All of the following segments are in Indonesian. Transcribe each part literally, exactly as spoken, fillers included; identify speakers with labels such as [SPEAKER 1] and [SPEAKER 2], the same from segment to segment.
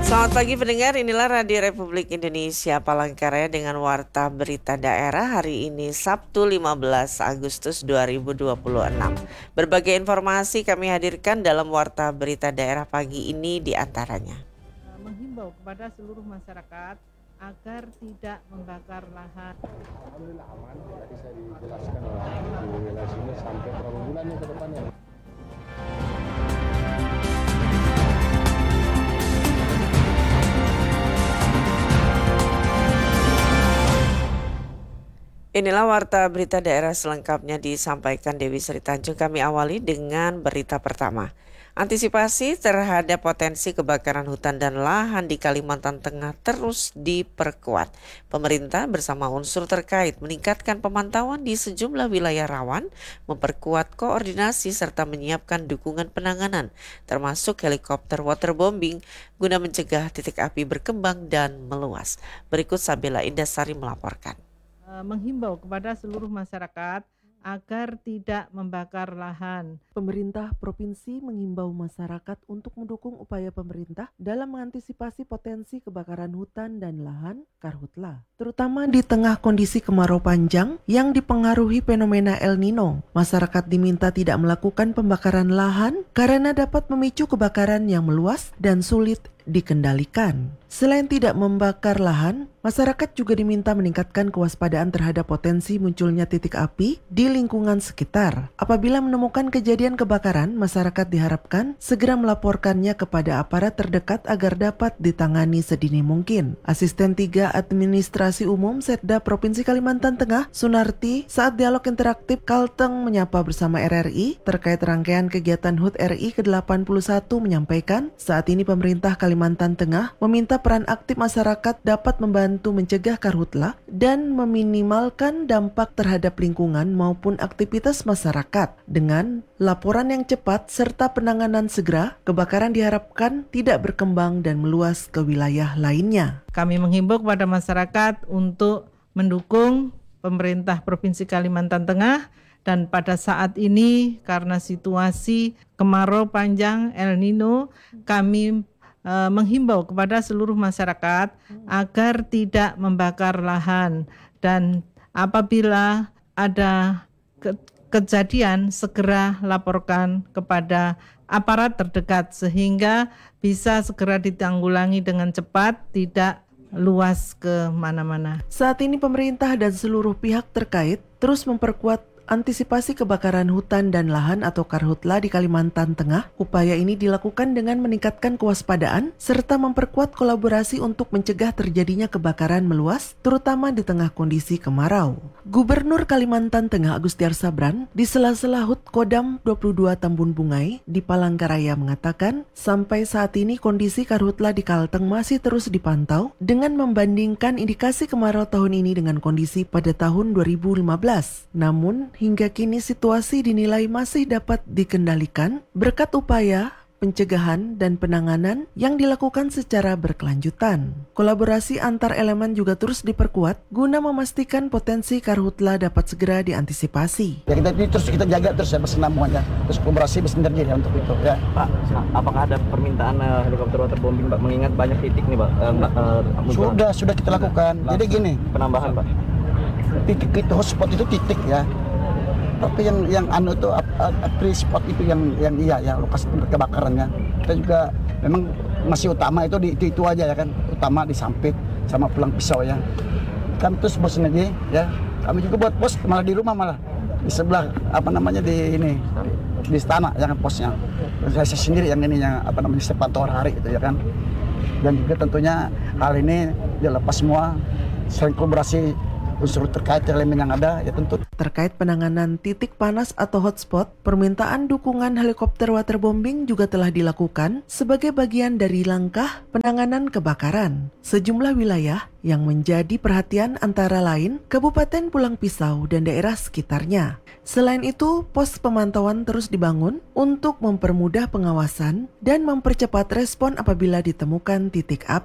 [SPEAKER 1] Selamat pagi pendengar, inilah Radio Republik Indonesia Palangkaraya dengan Warta Berita Daerah hari ini Sabtu lima belas Agustus dua ribu dua puluh enam. Berbagai informasi kami hadirkan dalam Warta Berita Daerah pagi ini di antaranya.
[SPEAKER 2] Menghimbau kepada seluruh masyarakat agar tidak membakar lahan.
[SPEAKER 3] Alhamdulillah aman, tadi saya dijelaskan di wilayah sini sampai berapa bulan nih ke depannya.
[SPEAKER 1] Inilah Warta Berita Daerah selengkapnya disampaikan Dewi Sri Tanjung. Kami awali dengan berita pertama. Antisipasi terhadap potensi kebakaran hutan dan lahan di Kalimantan Tengah terus diperkuat. Pemerintah bersama unsur terkait meningkatkan pemantauan di sejumlah wilayah rawan, memperkuat koordinasi serta menyiapkan dukungan penanganan, termasuk helikopter waterbombing guna mencegah titik api berkembang dan meluas. Berikut Sabila Indasari melaporkan.
[SPEAKER 2] Menghimbau kepada seluruh masyarakat agar tidak membakar lahan.
[SPEAKER 4] Pemerintah provinsi menghimbau masyarakat untuk mendukung upaya pemerintah dalam mengantisipasi potensi kebakaran hutan dan lahan Karhutla, terutama di tengah kondisi kemarau panjang yang dipengaruhi fenomena El Nino. Masyarakat diminta tidak melakukan pembakaran lahan karena dapat memicu kebakaran yang meluas dan sulit dikendalikan. Selain tidak membakar lahan, masyarakat juga diminta meningkatkan kewaspadaan terhadap potensi munculnya titik api di lingkungan sekitar. Apabila menemukan kejadian kebakaran, masyarakat diharapkan segera melaporkannya kepada aparat terdekat agar dapat ditangani sedini mungkin. Asisten tiga Administrasi Umum Setda Provinsi Kalimantan Tengah, Sunarti, saat dialog interaktif Kalteng menyapa bersama R R I terkait rangkaian kegiatan H U T R I ke delapan puluh satu menyampaikan, saat ini pemerintah Kalimantan Tengah meminta peran aktif masyarakat dapat membantu mencegah karhutla dan meminimalkan dampak terhadap lingkungan maupun aktivitas masyarakat. Dengan laporan yang cepat serta penanganan segera, kebakaran diharapkan tidak berkembang dan meluas ke wilayah lainnya.
[SPEAKER 2] Kami menghimbau kepada masyarakat untuk mendukung pemerintah Provinsi Kalimantan Tengah, dan pada saat ini karena situasi kemarau panjang El Nino, kami menghimbau kepada seluruh masyarakat agar tidak membakar lahan, dan apabila ada ke- kejadian segera laporkan kepada aparat terdekat sehingga bisa segera ditanggulangi dengan cepat, tidak luas ke mana-mana.
[SPEAKER 4] Saat ini pemerintah dan seluruh pihak terkait terus memperkuat antisipasi kebakaran hutan dan lahan atau Karhutla di Kalimantan Tengah. Upaya ini dilakukan dengan meningkatkan kewaspadaan serta memperkuat kolaborasi untuk mencegah terjadinya kebakaran meluas, terutama di tengah kondisi kemarau. Gubernur Kalimantan Tengah Agustiar Sabran di sela-sela H U T Kodam dua puluh dua Tambun Bungai di Palangkaraya mengatakan, sampai saat ini kondisi Karhutla di Kalteng masih terus dipantau dengan membandingkan indikasi kemarau tahun ini dengan kondisi pada tahun dua ribu lima belas. Namun hingga kini situasi dinilai masih dapat dikendalikan berkat upaya pencegahan dan penanganan yang dilakukan secara berkelanjutan. Kolaborasi antar elemen juga terus diperkuat guna memastikan potensi karhutla dapat segera diantisipasi.
[SPEAKER 5] Ya kita terus kita jaga terus ya bersenambungannya, terus kolaborasi bersinergi ya untuk itu ya.
[SPEAKER 6] Pak, apakah ada permintaan uh, helikopter waterbombing Pak, mengingat banyak titik nih Pak? Uh, uh,
[SPEAKER 5] sudah sudah kita lakukan. Jadi gini.
[SPEAKER 6] Penambahan Pak.
[SPEAKER 5] Titik itu hotspot itu titik ya. Tapi yang yang anu itu free spot itu yang yang iya ya lokasi tempat kebakarannya. Kita juga memang masih utama itu di itu, itu aja ya kan, utama di Sampit sama Pulang Pisau ya. Kami terus bersinergi ya. Kami juga buat pos malah di rumah malah di sebelah apa namanya di ini di istana yang posnya. Saya sendiri yang ini yang apa namanya saya pantau hari itu ya kan. Dan juga tentunya hal ini dilepas semua sering kolaborasi unsur terkait elemen yang ada ya tentu.
[SPEAKER 4] Terkait penanganan titik panas atau hotspot, permintaan dukungan helikopter waterbombing juga telah dilakukan sebagai bagian dari langkah penanganan kebakaran. Sejumlah wilayah yang menjadi perhatian antara lain Kabupaten Pulang Pisau dan daerah sekitarnya. Selain itu, pos pemantauan terus dibangun untuk mempermudah pengawasan dan mempercepat respon apabila ditemukan titik api.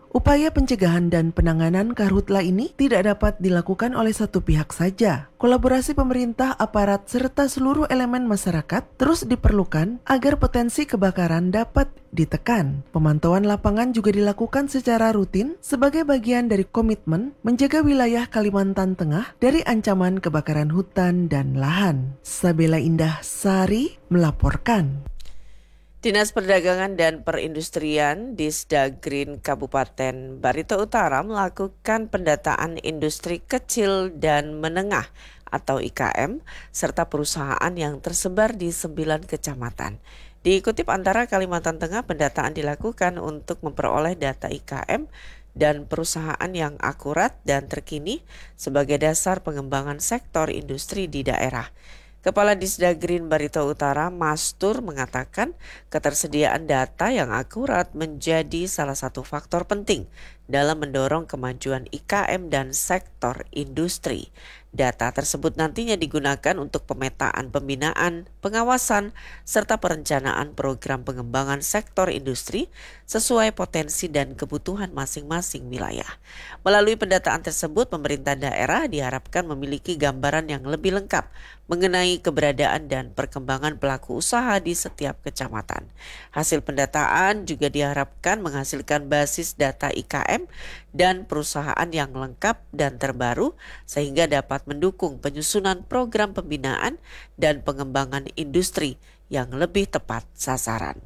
[SPEAKER 4] Upaya pencegahan dan penanganan karhutla ini tidak dapat dilakukan oleh satu pihak saja. Kolaborasi pemerintah, aparat, serta seluruh elemen masyarakat terus diperlukan agar potensi kebakaran dapat ditekan. Pemantauan lapangan juga dilakukan secara rutin sebagai bagian dari komitmen menjaga wilayah Kalimantan Tengah dari ancaman kebakaran hutan dan lahan. Sabela Indah Sari melaporkan.
[SPEAKER 1] Dinas Perdagangan dan Perindustrian Disdagrin Kabupaten Barito Utara melakukan pendataan industri kecil dan menengah atau I K M serta perusahaan yang tersebar di sembilan kecamatan. Dikutip Antara Kalimantan Tengah, pendataan dilakukan untuk memperoleh data I K M dan perusahaan yang akurat dan terkini sebagai dasar pengembangan sektor industri di daerah. Kepala Disdagrin Barito Utara, Mastur, mengatakan ketersediaan data yang akurat menjadi salah satu faktor penting dalam mendorong kemajuan I K M dan sektor industri. Data tersebut nantinya digunakan untuk pemetaan pembinaan, pengawasan, serta perencanaan program pengembangan sektor industri sesuai potensi dan kebutuhan masing-masing wilayah. Melalui pendataan tersebut, pemerintah daerah diharapkan memiliki gambaran yang lebih lengkap mengenai keberadaan dan perkembangan pelaku usaha di setiap kecamatan. Hasil pendataan juga diharapkan menghasilkan basis data I K M dan perusahaan yang lengkap dan terbaru sehingga dapat mendukung penyusunan program pembinaan dan pengembangan industri yang lebih tepat sasaran.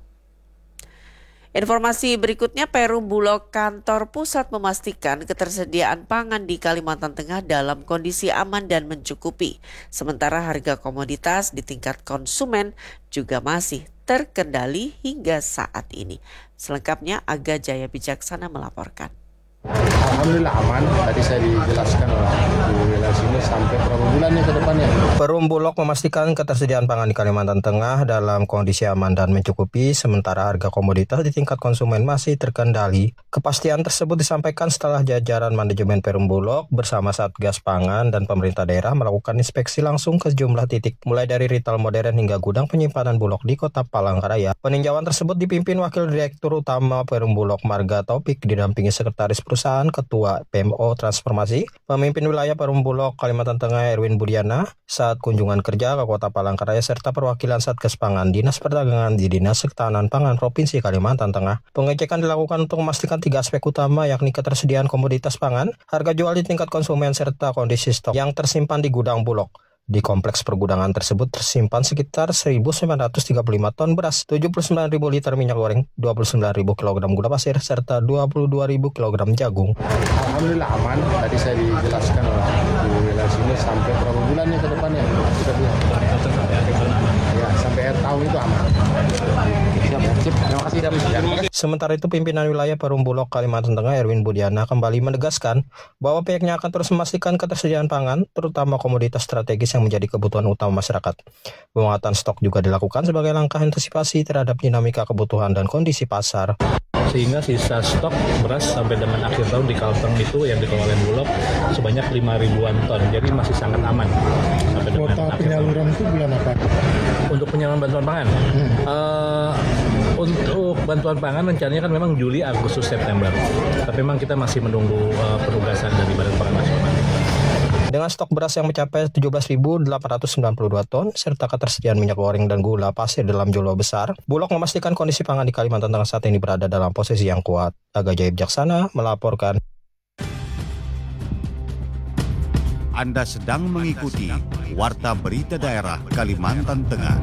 [SPEAKER 1] Informasi berikutnya, Perum Bulog Kantor Pusat memastikan ketersediaan pangan di Kalimantan Tengah dalam kondisi aman dan mencukupi. Sementara harga komoditas di tingkat konsumen juga masih terkendali hingga saat ini. Selengkapnya Aga Jaya Bijaksana melaporkan.
[SPEAKER 3] Alhamdulillah aman. Tadi saya dijelaskan di wilayah sini sampai berapa bulan ya ke depannya.
[SPEAKER 7] Perum Bulog memastikan ketersediaan pangan di Kalimantan Tengah dalam kondisi aman dan mencukupi, sementara harga komoditas di tingkat konsumen masih terkendali. Kepastian tersebut disampaikan setelah jajaran manajemen Perum Bulog bersama Satgas Pangan dan pemerintah daerah melakukan inspeksi langsung ke sejumlah titik, mulai dari retail modern hingga gudang penyimpanan Bulog di Kota Palangkaraya. Peninjauan tersebut dipimpin Wakil Direktur Utama Perum Bulog Marga Taufik didampingi Sekretaris Perusahaan, Ketua P M O Transformasi, Pemimpin Wilayah Perum Bulog Kalimantan Tengah Erwin Budiana saat kunjungan kerja ke Kota Palangkaraya serta perwakilan Satgas Pangan Dinas Perdagangan di Dinas Ketahanan Pangan Provinsi Kalimantan Tengah. Pengecekan dilakukan untuk memastikan tiga aspek utama, yakni ketersediaan komoditas pangan, harga jual di tingkat konsumen, serta kondisi stok yang tersimpan di gudang Bulog. Di kompleks pergudangan tersebut tersimpan sekitar seribu sembilan ratus tiga puluh lima ton beras, tujuh puluh sembilan ribu liter minyak goreng, dua puluh sembilan ribu kilogram gula pasir, serta dua puluh dua ribu kilogram jagung.
[SPEAKER 3] Alhamdulillah aman. Tadi saya dijelaskan di wilayah sini sampai berapa bulan ya ke depannya. Sudah bilang. Ya, sampai akhir tahun itu aman. Siap, siap. Terima kasih. Siap, siap.
[SPEAKER 7] Sementara itu, pimpinan wilayah Perum Bulog Kalimantan Tengah Erwin Budiana kembali menegaskan bahwa pihaknya akan terus memastikan ketersediaan pangan, terutama komoditas strategis yang menjadi kebutuhan utama masyarakat. Penguatan stok juga dilakukan sebagai langkah antisipasi terhadap dinamika kebutuhan dan kondisi pasar.
[SPEAKER 8] Sehingga sisa stok beras sampai dengan akhir tahun di Kalteng itu yang dikelola oleh Bulog sebanyak lima ribuan ton, jadi masih sangat aman. Sampai
[SPEAKER 9] Kuota penyaluran itu bulan apa?
[SPEAKER 8] Untuk penyaluran bantuan pangan, hmm. uh, untuk bantuan pangan rencananya kan memang Juli, Agustus, September. Tapi memang kita masih menunggu uh, penugasan dari Badan Pangan Nasional.
[SPEAKER 7] Dengan stok beras yang mencapai tujuh belas ribu delapan ratus sembilan puluh dua ton, serta ketersediaan minyak goreng dan gula pasir dalam jumlah besar, Bulog memastikan kondisi pangan di Kalimantan Tengah saat ini berada dalam posisi yang kuat. Aga Jaya Bijaksana melaporkan.
[SPEAKER 10] Anda sedang mengikuti Warta Berita Daerah Kalimantan Tengah.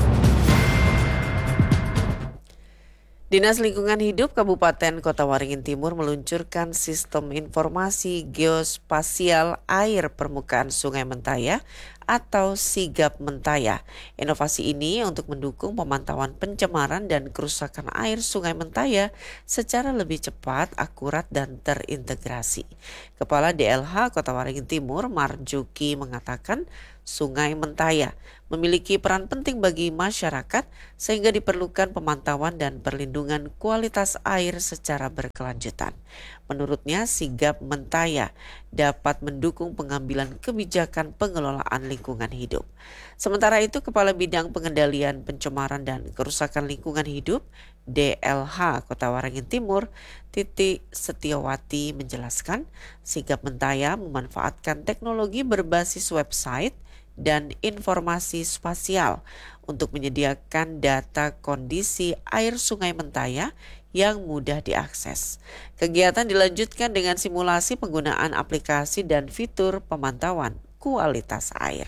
[SPEAKER 1] Dinas Lingkungan Hidup Kabupaten Kota Waringin Timur meluncurkan sistem informasi geospasial air permukaan Sungai Mentaya atau Sigap Mentaya. Inovasi ini untuk mendukung pemantauan pencemaran dan kerusakan air Sungai Mentaya secara lebih cepat, akurat, dan terintegrasi. Kepala D L H Kota Waringin Timur, Marjuki, mengatakan Sungai Mentaya memiliki peran penting bagi masyarakat sehingga diperlukan pemantauan dan perlindungan kualitas air secara berkelanjutan. Menurutnya, Sigap Mentaya dapat mendukung pengambilan kebijakan pengelolaan lingkungan hidup. Sementara itu, Kepala Bidang Pengendalian Pencemaran dan Kerusakan Lingkungan Hidup D L H Kota Waringin Timur, Titi Setiawati menjelaskan, Sigap Mentaya memanfaatkan teknologi berbasis website dan informasi spasial untuk menyediakan data kondisi air Sungai Mentaya yang mudah diakses. Kegiatan dilanjutkan dengan simulasi penggunaan aplikasi dan fitur pemantauan kualitas air.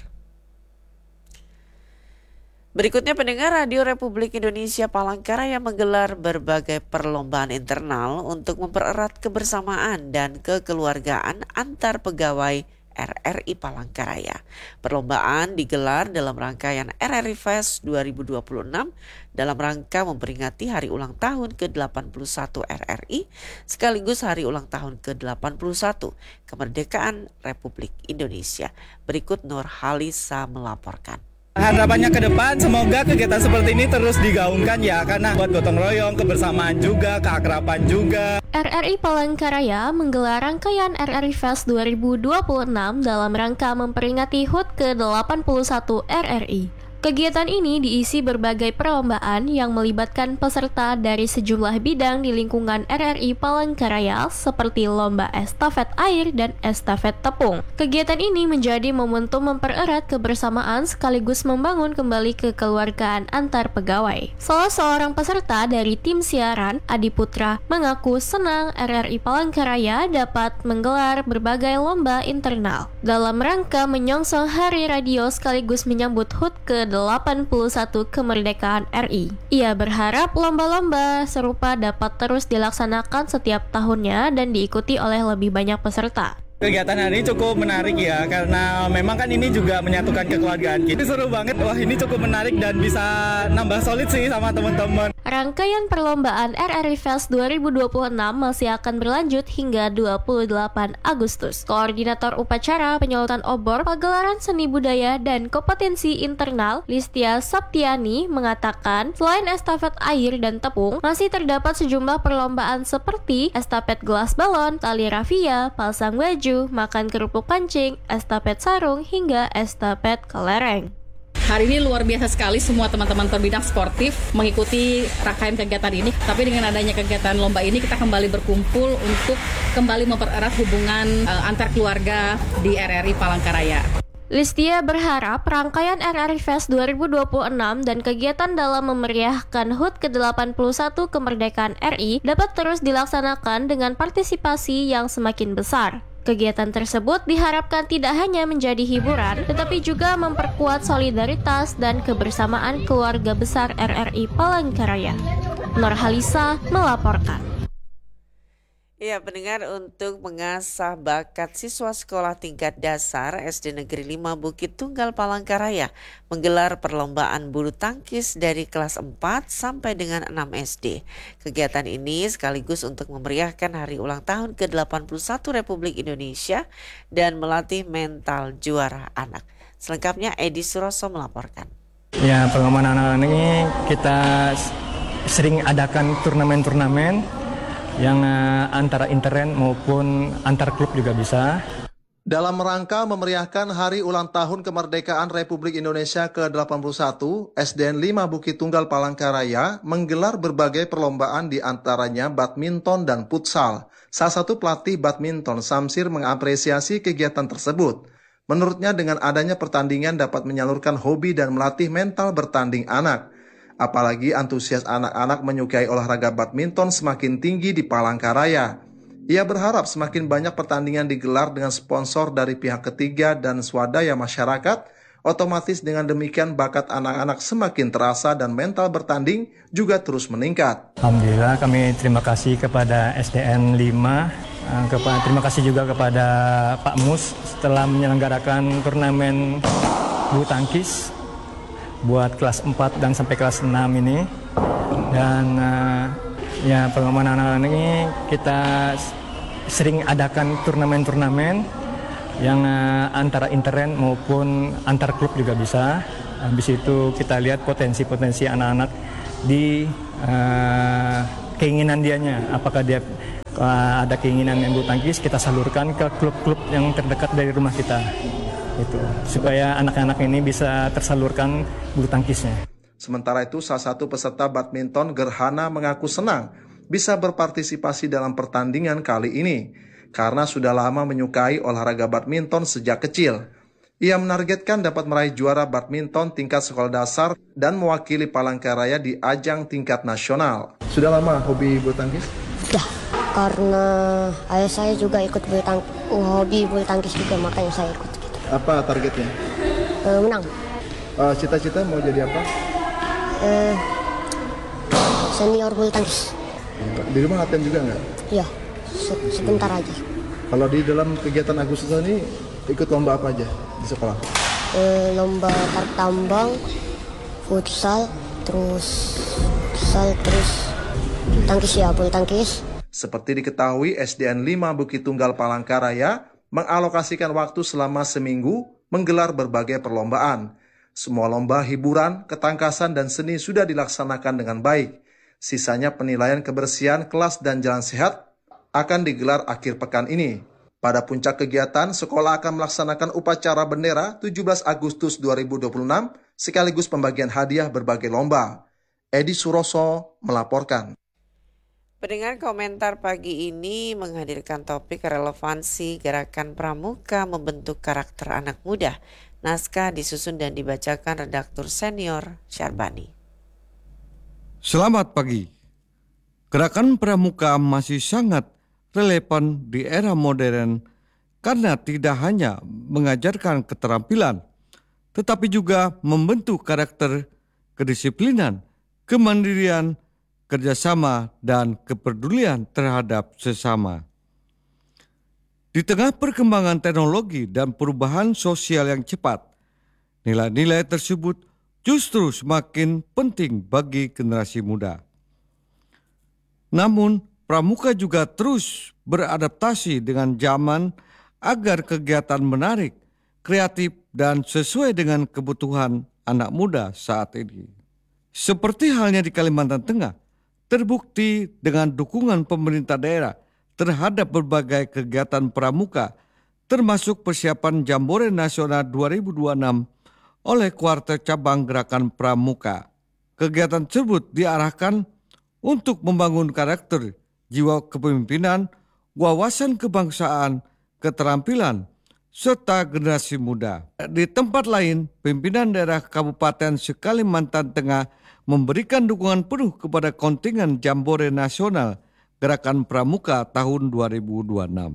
[SPEAKER 1] Berikutnya, pendengar Radio Republik Indonesia Palangkaraya menggelar berbagai perlombaan internal untuk mempererat kebersamaan dan kekeluargaan antar pegawai R R I Palangkaraya. Perlombaan digelar dalam rangkaian R R I Fest dua ribu dua puluh enam dalam rangka memperingati hari ulang tahun ke delapan puluh satu R R I sekaligus hari ulang tahun ke delapan puluh satu kemerdekaan Republik Indonesia. Berikut Nur Halisa melaporkan.
[SPEAKER 11] Harapannya ke depan semoga kegiatan seperti ini terus digaungkan ya, karena buat gotong royong, kebersamaan juga, keakraban juga.
[SPEAKER 12] R R I Palangkaraya menggelar rangkaian R R I Fest dua ribu dua puluh enam dalam rangka memperingati H U T ke delapan puluh satu R R I. Kegiatan ini diisi berbagai perlombaan yang melibatkan peserta dari sejumlah bidang di lingkungan R R I Palangkaraya seperti lomba estafet air dan estafet tepung. Kegiatan ini menjadi momentum mempererat kebersamaan sekaligus membangun kembali kekeluargaan antar pegawai. Salah seorang peserta dari tim siaran, Adi Putra, mengaku senang R R I Palangkaraya dapat menggelar berbagai lomba internal dalam rangka menyongsong Hari Radio sekaligus menyambut H U T ke delapan puluh satu kemerdekaan R I. Ia berharap lomba-lomba serupa dapat terus dilaksanakan setiap tahunnya dan diikuti oleh lebih banyak peserta.
[SPEAKER 11] Kegiatan hari ini cukup menarik ya, karena memang kan ini juga menyatukan kekeluargaan kita. Seru banget, wah ini cukup menarik dan bisa nambah solid sih sama teman-teman.
[SPEAKER 12] Rangkaian perlombaan R R I Fest dua ribu dua puluh enam masih akan berlanjut hingga dua puluh delapan Agustus. Koordinator Upacara Penyulutan Obor Pagelaran Seni Budaya dan Kompetensi Internal Listia Saptiani mengatakan, selain estafet air dan tepung, masih terdapat sejumlah perlombaan seperti estafet gelas balon, tali rafia, pasang baju, makan kerupuk pancing, estafet sarung, hingga estafet kelereng.
[SPEAKER 13] Hari ini luar biasa sekali, semua teman-teman berbidang sportif mengikuti rangkaian kegiatan ini. Tapi dengan adanya kegiatan lomba ini, kita kembali berkumpul untuk kembali mempererat hubungan uh, antar keluarga di R R I Palangkaraya.
[SPEAKER 12] Listia berharap rangkaian R R I Fest dua ribu dua puluh enam dan kegiatan dalam memeriahkan H U T ke delapan puluh satu kemerdekaan R I dapat terus dilaksanakan dengan partisipasi yang semakin besar. Kegiatan tersebut diharapkan tidak hanya menjadi hiburan, tetapi juga memperkuat solidaritas dan kebersamaan keluarga besar R R I Palangkaraya. Nur Halisa melaporkan.
[SPEAKER 1] Ya, pendengar, untuk mengasah bakat siswa sekolah tingkat dasar S D Negeri lima Bukit Tunggal Palangkaraya menggelar perlombaan bulu tangkis dari kelas empat sampai dengan enam S D. Kegiatan ini sekaligus untuk memeriahkan hari ulang tahun ke delapan puluh satu Republik Indonesia dan melatih mental juara anak. Selengkapnya Edi Suroso melaporkan.
[SPEAKER 14] Ya, perlombaan anak-anak ini kita sering adakan turnamen-turnamen yang uh, antara intern maupun antar klub juga bisa.
[SPEAKER 15] Dalam rangka memeriahkan Hari Ulang Tahun Kemerdekaan Republik Indonesia ke delapan puluh satu, S D N lima Bukit Tunggal Palangkaraya menggelar berbagai perlombaan di antaranya badminton dan futsal. Salah satu pelatih badminton, Samsir, mengapresiasi kegiatan tersebut. Menurutnya dengan adanya pertandingan dapat menyalurkan hobi dan melatih mental bertanding anak. Apalagi antusias anak-anak menyukai olahraga badminton semakin tinggi di Palangkaraya. Ia berharap semakin banyak pertandingan digelar dengan sponsor dari pihak ketiga dan swadaya masyarakat. Otomatis dengan demikian bakat anak-anak semakin terasa dan mental bertanding juga terus meningkat.
[SPEAKER 14] Alhamdulillah, kami terima kasih kepada S D N lima. Terima kasih juga kepada Pak Mus setelah menyelenggarakan turnamen bulu tangkis buat kelas empat dan sampai kelas enam ini. Dan uh, ya perlombaan anak-anak ini kita sering adakan turnamen-turnamen yang uh, antara intern maupun antar klub juga bisa. Habis itu kita lihat potensi-potensi anak-anak di uh, keinginan dianya. Apakah dia uh, ada keinginan yang bulu tangkis, kita salurkan ke klub-klub yang terdekat dari rumah kita. itu supaya anak-anak ini bisa tersalurkan bulu tangkisnya.
[SPEAKER 15] Sementara itu, salah satu peserta badminton Gerhana mengaku senang bisa berpartisipasi dalam pertandingan kali ini karena sudah lama menyukai olahraga badminton sejak kecil. Ia menargetkan dapat meraih juara badminton tingkat sekolah dasar dan mewakili Palangkaraya di ajang tingkat nasional. Sudah lama hobi bulu tangkis?
[SPEAKER 16] Sudah, karena ayah saya juga ikut bulu tangkis, hobi bulu tangkis juga, makanya saya ikut. Gitu.
[SPEAKER 15] Apa targetnya?
[SPEAKER 16] E, menang.
[SPEAKER 15] Uh, cita-cita mau jadi apa?
[SPEAKER 16] E, senior bulu tangkis.
[SPEAKER 15] Di rumah latihan juga nggak?
[SPEAKER 16] Iya, sebentar aja.
[SPEAKER 15] Kalau di dalam kegiatan Agustus ini ikut lomba apa aja di sekolah?
[SPEAKER 16] E, lomba tarik tambang, futsal, terus futsal, terus tangkis ya, bulu tangkis.
[SPEAKER 15] Seperti diketahui, S D N lima Bukit Tunggal Palangkaraya mengalokasikan waktu selama seminggu menggelar berbagai perlombaan. Semua lomba hiburan, ketangkasan, dan seni sudah dilaksanakan dengan baik. Sisanya penilaian kebersihan kelas dan jalan sehat akan digelar akhir pekan ini. Pada puncak kegiatan, sekolah akan melaksanakan upacara bendera tujuh belas Agustus dua ribu dua puluh enam sekaligus pembagian hadiah berbagai lomba. Edi Suroso melaporkan.
[SPEAKER 1] Pendengar, komentar pagi ini menghadirkan topik relevansi gerakan pramuka membentuk karakter anak muda. Naskah disusun dan dibacakan redaktur senior Syarbani.
[SPEAKER 17] Selamat pagi. Gerakan pramuka masih sangat relevan di era modern karena tidak hanya mengajarkan keterampilan, tetapi juga membentuk karakter, kedisiplinan, kemandirian, kerjasama, dan kepedulian terhadap sesama. Di tengah perkembangan teknologi dan perubahan sosial yang cepat, nilai-nilai tersebut justru semakin penting bagi generasi muda. Namun, pramuka juga terus beradaptasi dengan zaman agar kegiatan menarik, kreatif, dan sesuai dengan kebutuhan anak muda saat ini. Seperti halnya di Kalimantan Tengah, terbukti dengan dukungan pemerintah daerah terhadap berbagai kegiatan pramuka, termasuk persiapan Jambore Nasional dua ribu dua puluh enam oleh Kuartet Cabang Gerakan Pramuka. Kegiatan tersebut diarahkan untuk membangun karakter, jiwa kepemimpinan, wawasan kebangsaan, keterampilan, serta generasi muda. Di tempat lain, pimpinan daerah Kabupaten se-Kalimantan Tengah memberikan dukungan penuh kepada kontingen Jambore Nasional Gerakan Pramuka tahun dua ribu dua puluh enam.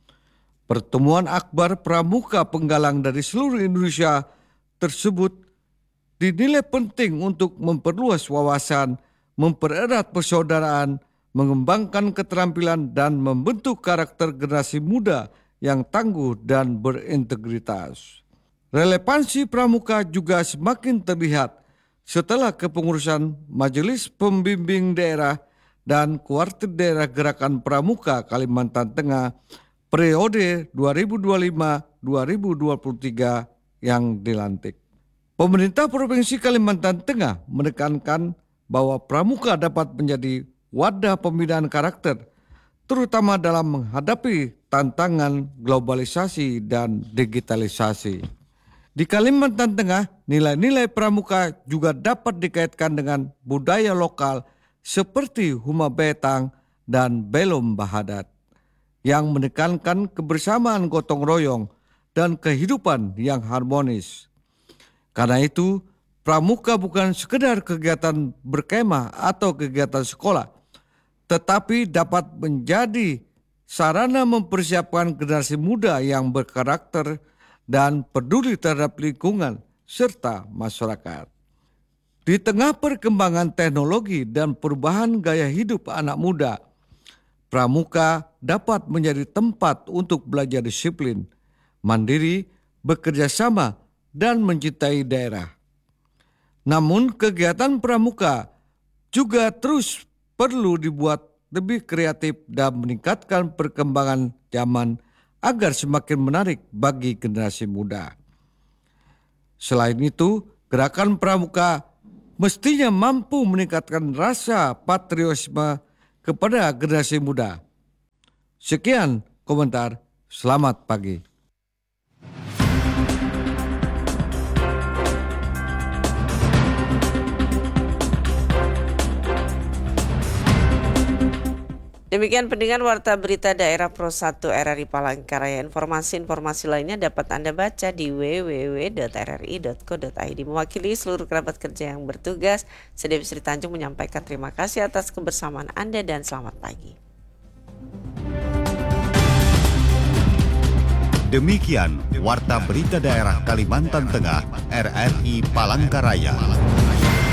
[SPEAKER 17] Pertemuan akbar pramuka penggalang dari seluruh Indonesia tersebut dinilai penting untuk memperluas wawasan, mempererat persaudaraan, mengembangkan keterampilan, dan membentuk karakter generasi muda yang tangguh dan berintegritas. Relevansi pramuka juga semakin terlihat setelah kepengurusan Majelis Pembimbing Daerah dan Kuartet Daerah Gerakan Pramuka Kalimantan Tengah periode dua ribu dua puluh lima sampai dua ribu dua puluh tiga yang dilantik. Pemerintah Provinsi Kalimantan Tengah menekankan bahwa pramuka dapat menjadi wadah pembinaan karakter, terutama dalam menghadapi tantangan globalisasi dan digitalisasi. Di Kalimantan Tengah, nilai-nilai pramuka juga dapat dikaitkan dengan budaya lokal seperti Huma Betang dan Belum Bahadat yang menekankan kebersamaan gotong royong dan kehidupan yang harmonis. Karena itu, pramuka bukan sekedar kegiatan berkemah atau kegiatan sekolah, tetapi dapat menjadi sarana mempersiapkan generasi muda yang berkarakter dan peduli terhadap lingkungan serta masyarakat. Di tengah perkembangan teknologi dan perubahan gaya hidup anak muda, pramuka dapat menjadi tempat untuk belajar disiplin, mandiri, bekerja sama, dan mencintai daerah. Namun kegiatan pramuka juga terus perlu dibuat lebih kreatif dan meningkatkan perkembangan zaman agar semakin menarik bagi generasi muda. Selain itu, gerakan pramuka mestinya mampu meningkatkan rasa patriotisme kepada generasi muda. Sekian komentar, selamat pagi.
[SPEAKER 1] Demikian pendengar Warta Berita Daerah Pro satu R R I Palangkaraya. Informasi-informasi lainnya dapat Anda baca di w w w dot r r i dot co dot i d. Mewakili seluruh kerabat kerja yang bertugas, saya Dewi Sri Tanjung menyampaikan terima kasih atas kebersamaan Anda dan selamat pagi.
[SPEAKER 10] Demikian Warta Berita Daerah Kalimantan Tengah R R I Palangkaraya.